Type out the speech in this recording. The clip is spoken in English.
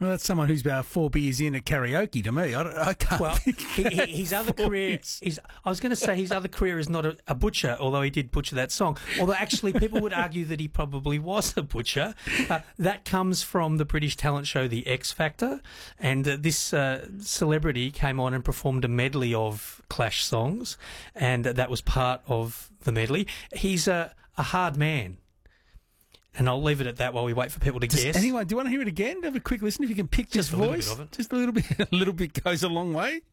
Well, that's someone who's about 4 beers in at karaoke to me. I can't. Well, think his other career is. I was going to say his other career is not a butcher, although he did butcher that song. Although actually, people would argue that he probably was a butcher. That comes from the British talent show The X Factor, and this celebrity came on and performed a medley of Clash songs, and that was part of the medley. He's a hard man. And I'll leave it at that while we wait for people to guess. Anyway, do you want to hear it again? Have a quick listen if you can pick Just this a little voice. bit of it. Just a little bit. A little bit goes a long way.